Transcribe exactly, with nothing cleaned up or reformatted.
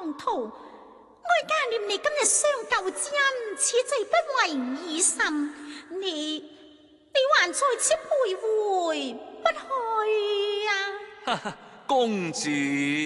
荒途。我家念你今日相救之恩，此罪不為已甚。你你還在此徘徊不去啊？ 公主。